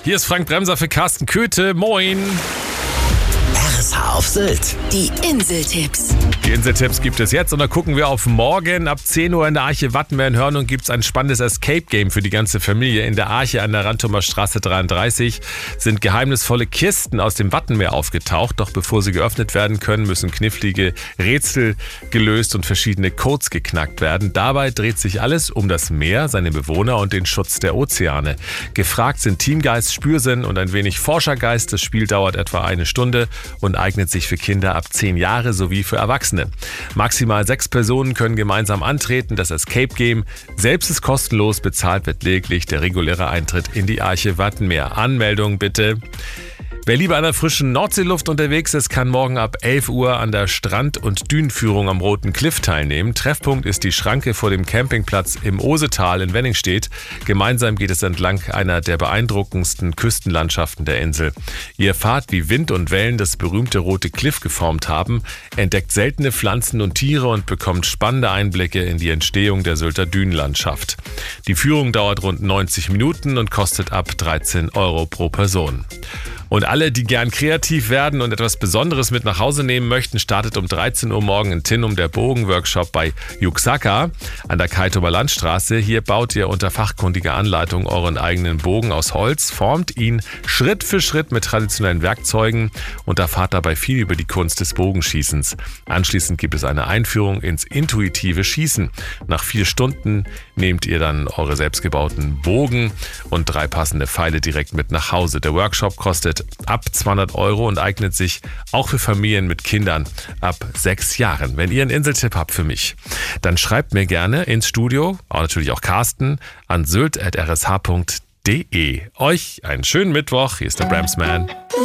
Hier ist Frank Bremser für Carsten Köthe. Moin. RSH auf Sylt. Die Inseltipps. Die Inseltipps gibt es jetzt und dann gucken wir auf morgen. Ab 10 Uhr in der Arche Wattenmeer in Hörnum gibt es ein spannendes Escape-Game für die ganze Familie. In der Arche an der Rantumer Straße 33 sind geheimnisvolle Kisten aus dem Wattenmeer aufgetaucht. Doch bevor sie geöffnet werden können, müssen knifflige Rätsel gelöst und verschiedene Codes geknackt werden. Dabei dreht sich alles um das Meer, seine Bewohner und den Schutz der Ozeane. Gefragt sind Teamgeist, Spürsinn und ein wenig Forschergeist. Das Spiel dauert etwa eine Stunde und eignet sich für Kinder ab 10 Jahre sowie für Erwachsene. Maximal 6 Personen können gemeinsam antreten. Das Escape Game selbst ist kostenlos, bezahlt wird lediglich der reguläre Eintritt in die Arche Wattenmeer. Anmeldung bitte. Wer lieber an der frischen Nordseeluft unterwegs ist, kann morgen ab 11 Uhr an der Strand- und Dünenführung am Roten Kliff teilnehmen. Treffpunkt ist die Schranke vor dem Campingplatz im Osetal in Wenningstedt. Gemeinsam geht es entlang einer der beeindruckendsten Küstenlandschaften der Insel. Ihr erfahrt, wie Wind und Wellen das berühmte Rote Kliff geformt haben, entdeckt seltene Pflanzen und Tiere und bekommt spannende Einblicke in die Entstehung der Sylter Dünenlandschaft. Die Führung dauert rund 90 Minuten und kostet ab 13 Euro pro Person. Und alle, die gern kreativ werden und etwas Besonderes mit nach Hause nehmen möchten, startet um 13 Uhr morgen in Tinnum der Bogenworkshop bei Juxaka an der Kaitumer Landstraße. Hier baut ihr unter fachkundiger Anleitung euren eigenen Bogen aus Holz, formt ihn Schritt für Schritt mit traditionellen Werkzeugen und erfahrt dabei viel über die Kunst des Bogenschießens. Anschließend gibt es eine Einführung ins intuitive Schießen. Nach 4 Stunden nehmt ihr dann eure selbstgebauten Bogen und 3 passende Pfeile direkt mit nach Hause. Der Workshop kostet ab 200 Euro und eignet sich auch für Familien mit Kindern ab 6 Jahren. Wenn ihr einen Inseltipp habt für mich, dann schreibt mir gerne ins Studio, auch natürlich auch Carsten, an sylt@rsh.de. Euch einen schönen Mittwoch. Hier ist der Bramsman.